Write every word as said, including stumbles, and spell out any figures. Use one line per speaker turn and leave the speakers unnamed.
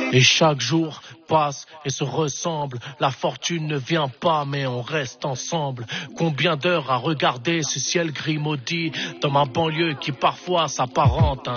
Et chaque jour passe et se ressemble. La fortune ne vient pas mais on reste ensemble. Combien d'heures à regarder ce ciel gris maudit dans ma banlieue qui parfois s'apparente à